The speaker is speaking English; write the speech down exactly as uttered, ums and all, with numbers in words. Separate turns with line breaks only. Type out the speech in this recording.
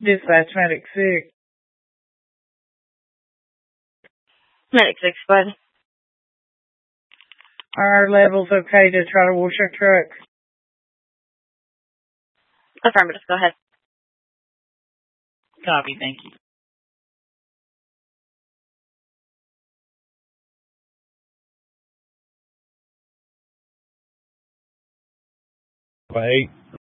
Dispatch Medic six.
Medic six, go ahead.
Our level's okay to try to wash our truck.
Affirmative, go ahead.
Copy, thank you.
Wait.